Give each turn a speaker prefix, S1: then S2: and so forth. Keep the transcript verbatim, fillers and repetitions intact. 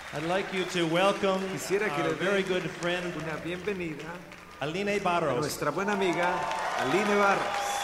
S1: I'd like you to welcome
S2: Quisiera que
S1: our
S2: le
S1: very
S2: den
S1: good friend,
S2: una bienvenida
S1: Aline
S2: a
S1: Barros.
S2: nuestra buena amiga Aline Barros.